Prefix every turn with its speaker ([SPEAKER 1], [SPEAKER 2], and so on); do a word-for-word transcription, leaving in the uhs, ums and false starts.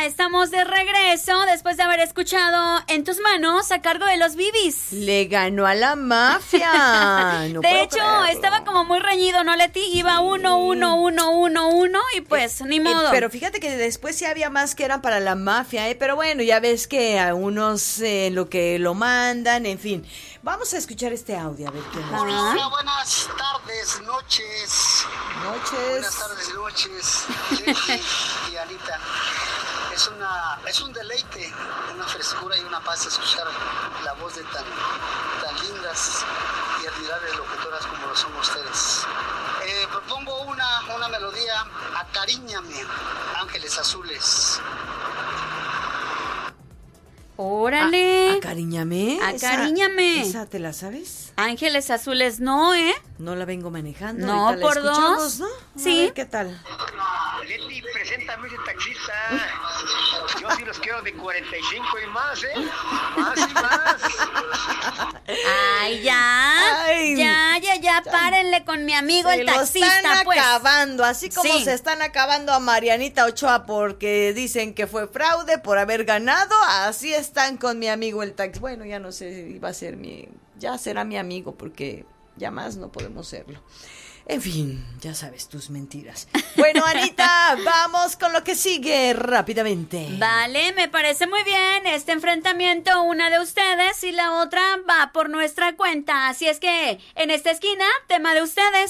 [SPEAKER 1] estamos de regreso después de haber escuchado En tus manos a cargo de los Bibis.
[SPEAKER 2] Le ganó a la mafia. No
[SPEAKER 1] de hecho,
[SPEAKER 2] creerlo.
[SPEAKER 1] estaba como muy reñido, ¿no, Leti? Iba uno, uno, uno, uno, uno y pues, ni modo.
[SPEAKER 2] Eh, pero fíjate que después sí había más que eran para la mafia, ¿eh? Pero bueno, ya ves que a unos eh, lo que lo mandan, en fin. Vamos a escuchar este audio, a ver qué nos
[SPEAKER 3] Hola, hola, buenas tardes, noches.
[SPEAKER 2] Noches.
[SPEAKER 3] Buenas tardes, noches, Leti y Anita. Es una, es un deleite, una frescura y una paz escuchar la voz de tan, tan lindas y admirables locutoras como lo son ustedes. Eh, propongo una, una melodía, Acariñame, Ángeles Azules.
[SPEAKER 1] Órale.
[SPEAKER 2] A- Acariñame.
[SPEAKER 1] Acariñame.
[SPEAKER 2] Esa, ¿Esa te la sabes?
[SPEAKER 1] Ángeles Azules, no, ¿eh?
[SPEAKER 2] No la vengo manejando.
[SPEAKER 1] No,
[SPEAKER 2] ahorita la
[SPEAKER 1] por
[SPEAKER 2] escuchamos,
[SPEAKER 1] dos.
[SPEAKER 2] ¿no? A
[SPEAKER 1] Sí.
[SPEAKER 2] ver, ¿qué tal?
[SPEAKER 4] Leti, preséntame ese taxista. Yo sí los quiero de cuarenta y cinco y más, ¿eh? Más y más.
[SPEAKER 1] Ay, ya.
[SPEAKER 2] Ay.
[SPEAKER 1] ya, ya, ya, párenle con mi amigo
[SPEAKER 2] Se
[SPEAKER 1] el
[SPEAKER 2] lo
[SPEAKER 1] taxista,
[SPEAKER 2] están
[SPEAKER 1] pues.
[SPEAKER 2] acabando, así como
[SPEAKER 1] Sí.
[SPEAKER 2] se están acabando a Marianita Ochoa porque dicen que fue fraude por haber ganado, así están con mi amigo el taxi. Bueno, ya no sé si va a ser mi, ya será mi amigo porque ya más no podemos serlo. En fin, ya sabes tus mentiras. Bueno, Anita, vamos con lo que sigue rápidamente.
[SPEAKER 1] Vale, me parece muy bien este enfrentamiento, una de ustedes y la otra va por nuestra cuenta. Así es que en esta esquina, tema de ustedes.